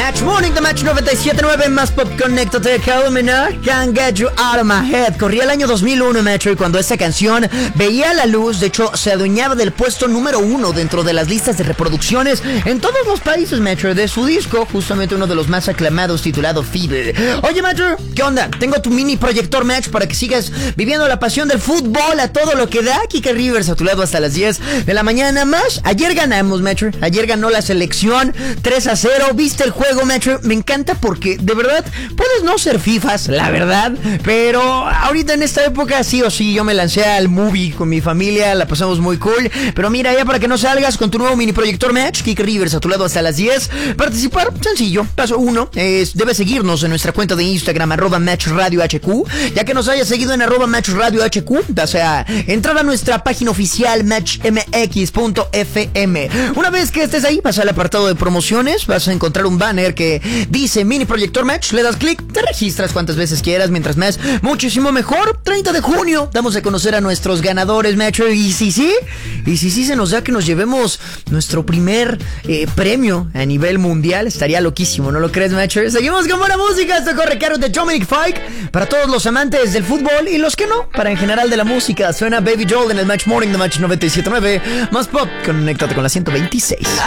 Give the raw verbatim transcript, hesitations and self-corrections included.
Match Morning, The Match noventa y siete punto nueve, más pop, conéctate, Calmina, Can't Get You Out of My Head. Corría el año dos mil uno, Metro, y cuando esta canción veía la luz, de hecho, se adueñaba del puesto número uno dentro de las listas de reproducciones en todos los países, Metro, de su disco, justamente uno de los más aclamados, titulado Fever. Oye, Metro, ¿qué onda? Tengo tu mini proyector Match para que sigas viviendo la pasión del fútbol a todo lo que da. Kike Rivers a tu lado hasta las diez de la mañana más. Ayer ganamos, Metro, ayer ganó la selección tres a cero. ¿Viste el juego, Metro? Me encanta porque, de verdad, puedes no ser fifas, la verdad, pero ahorita en esta época sí o sí, yo me lancé al movie con mi familia, la pasamos muy cool. Pero mira, ya para que no salgas con tu nuevo mini proyector Match, Kike Rivers a tu lado hasta las diez. Participar, sencillo. Paso uno, es, debes seguirnos en nuestra cuenta de Instagram, arroba Match Radio H Q. Ya que nos hayas seguido en arroba Match Radio H Q, o sea, entrar a nuestra página oficial match m x punto f m. Una vez que estés ahí, vas al apartado de promociones, vas a encontrar un banner que dice mini proyector Match, le das clic, te registras cuantas veces quieras, mientras más, muchísimo mejor. Treinta de junio, damos a conocer a nuestros ganadores, Metro, y si sí, y si sí se nos da que nos llevemos nuestro primer eh, premio a nivel mundial, estaría loquísimo, ¿no lo crees, Metro? Seguimos con buena música, esto corre cargo de Dominic Fike, para todos los amantes del fútbol y los que no, para en general de la música. Suena Baby Joel en el Match Morning de Match noventa y siete punto nueve, más pop, conéctate con la ciento veintiséis.